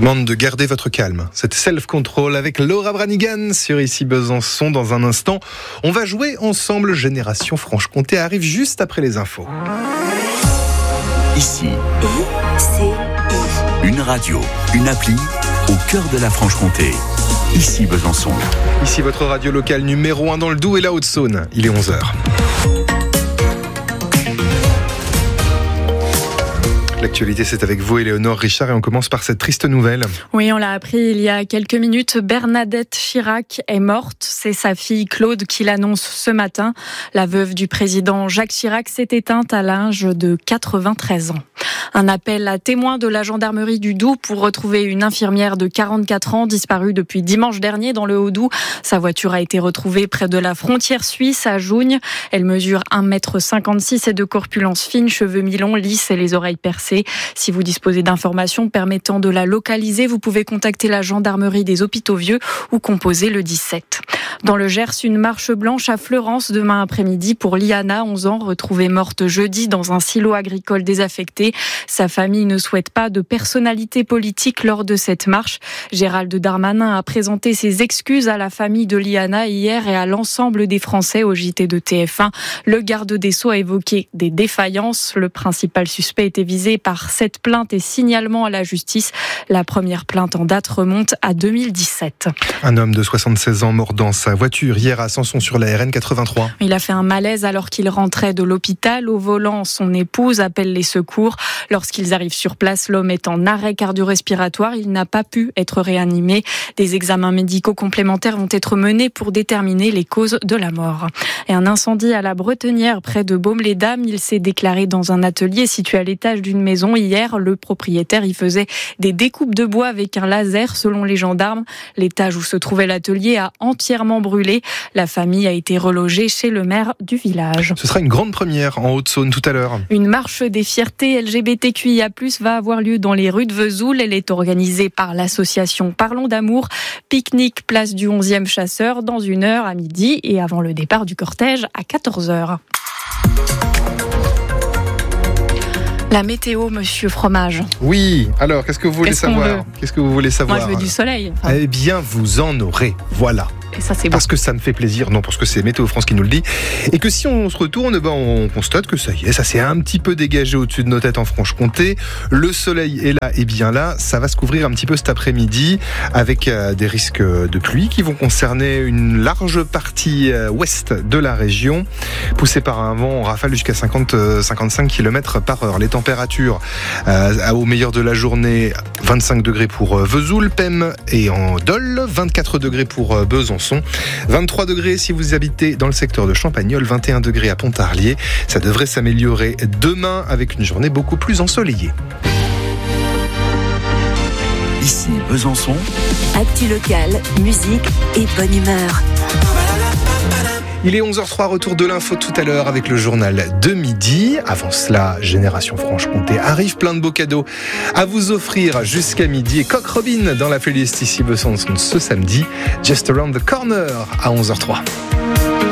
demande de garder votre calme. C'était Self-Control avec Laura Branigan sur Ici Besançon. Dans un instant, on va jouer ensemble. Génération Franche-Comté arrive juste après les infos. Ici, une radio, une appli au cœur de la Franche-Comté. Ici Besançon. Ici votre radio locale numéro 1 dans le Doubs et la Haute-Saône. Il est 11h. L'actualité, c'est avec vous, Éléonore Richard, et on commence par cette triste nouvelle. Oui, on l'a appris il y a quelques minutes. Bernadette Chirac est morte. C'est sa fille Claude qui l'annonce ce matin. La veuve du président Jacques Chirac s'est éteinte à l'âge de 93 ans. Un appel à témoins de la gendarmerie du Doubs pour retrouver une infirmière de 44 ans disparue depuis dimanche dernier dans le Haut-Doubs. Sa voiture a été retrouvée près de la frontière suisse à Jougne. Elle mesure 1,56 m et de corpulence fine, cheveux mi-longs, lisses et les oreilles percées. Si vous disposez d'informations permettant de la localiser, vous pouvez contacter la gendarmerie des Hôpitaux Vieux ou composer le 17. Dans le Gers, une marche blanche à Fleurance demain après-midi pour Liana, 11 ans, retrouvée morte jeudi dans un silo agricole désaffecté. Sa famille ne souhaite pas de personnalité politique lors de cette marche. Gérald Darmanin a présenté ses excuses à la famille de Liana hier et à l'ensemble des Français au JT de TF1. Le garde des Sceaux a évoqué des défaillances. Le principal suspect était visé par 7 plaintes et signalements à la justice. La première plainte en date remonte à 2017. Un homme de 76 ans mort dans sa voiture hier à Samson sur la RN 83. Il a fait un malaise alors qu'il rentrait de l'hôpital. Au volant, son épouse appelle les secours. Lorsqu'ils arrivent sur place, l'homme est en arrêt cardio-respiratoire. Il n'a pas pu être réanimé. Des examens médicaux complémentaires vont être menés pour déterminer les causes de la mort. Et un incendie à la Bretenière, près de Baume-les-Dames. Il s'est déclaré dans un atelier situé à l'étage d'une maison. Hier, le propriétaire y faisait des découpes de bois avec un laser, selon les gendarmes. L'étage où se trouvait l'atelier a entièrement brûlé. La famille a été relogée chez le maire du village. Ce sera une grande première en Haute-Saône tout à l'heure. Une marche des fiertés LGBTQIA+, va avoir lieu dans les rues de Vesoul. Elle est organisée par l'association Parlons d'amour. Pique-nique place du 11e Chasseur dans 1 heure à midi et avant le départ du cortège à 14h. La météo, monsieur Fromage. Oui, alors qu'est-ce que vous voulez savoir ? Qu'est-ce que vous voulez savoir ? Moi, je veux du soleil. Eh bien, vous en aurez. Voilà. Et ça, c'est parce que ça me fait plaisir, non, parce que c'est Météo France qui nous le dit. Et que si on se retourne, on constate que ça y est, ça s'est un petit peu dégagé au-dessus de nos têtes en Franche-Comté. Le soleil est là et bien là. Ça va se couvrir un petit peu cet après-midi avec des risques de pluie qui vont concerner une large partie ouest de la région, poussée par un vent en rafale jusqu'à 50-55 km par heure. Les températures au meilleur de la journée, 25 degrés pour Vesoul, Pem et en Dole, 24 degrés pour Besançon. 23 degrés si vous habitez dans le secteur de Champagnole, 21 degrés à Pontarlier. Ça devrait s'améliorer demain avec une journée beaucoup plus ensoleillée. Ici Besançon. Actu locale, musique et bonne humeur. Il est 11h03, retour de l'info tout à l'heure avec le journal de midi. Avant cela, Génération Franche-Comté arrive, plein de beaux cadeaux à vous offrir jusqu'à midi. Et Coq Robin dans la playlist Ici Besançon ce samedi, Just Around the Corner à 11h03.